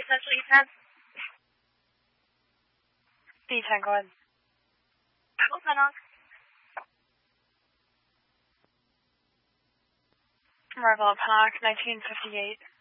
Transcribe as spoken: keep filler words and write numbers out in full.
That's what you said? D ten, go ahead. What's that on? Marvel Park, nineteen fifty-eight.